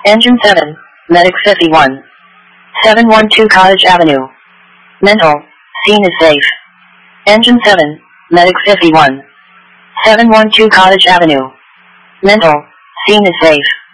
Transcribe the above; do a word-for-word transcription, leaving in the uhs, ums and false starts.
Engine seven, Medic fifty-one. seven one two Cottage Avenue. Mental, scene is safe. Engine seven, Medic fifty-one. seven one two Cottage Avenue. Mental, scene is safe.